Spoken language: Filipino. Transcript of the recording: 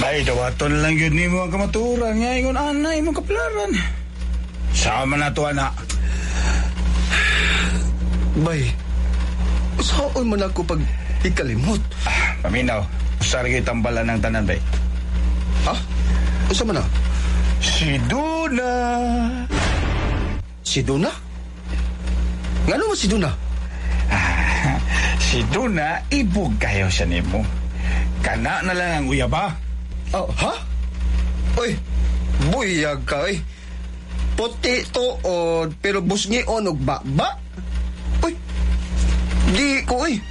Ay, dawaton lang yun ni mo ang kamaturan. Nga ingon anay mo kaplaran. Sama na to, anak. Bay, saan man ako pag ikalimot? Paminaw, usari kayo tambalan ng tanan, bay. Ha? Usa man na? Si Duna. Si Duna? Ngano mo si Duna? Si Duna, ibog kayo siya nimo. Kana na lang ang uyaba. Oh, ha? Uy, buyag ka, uy. Puti tuod, pero busngi onog ba? Uy, di ko, uy.